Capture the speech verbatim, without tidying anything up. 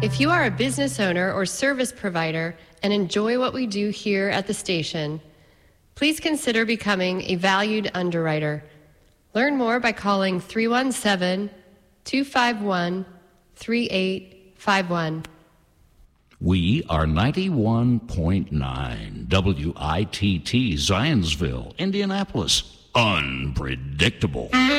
If you are a business owner or service provider and enjoy what we do here at the station, please consider becoming a valued underwriter. Learn more by calling three one seven, two five one, three eight five one. We are ninety-one point nine W I T T Zionsville, Indianapolis. Unpredictable.